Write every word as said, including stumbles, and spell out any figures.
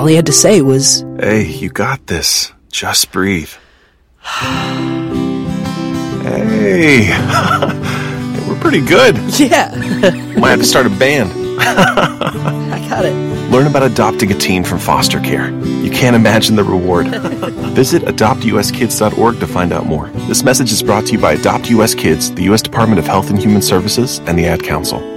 All he had to say was, "Hey, you got this. Just breathe." Hey, we're pretty good. yeah, Might have to start a band. I got it. Learn about adopting a teen from foster care. You can't imagine the reward. Visit adopt u s kids dot org to find out more. This message is brought to you by Adopt U S Kids, the U S Department of Health and Human Services, and the Ad Council.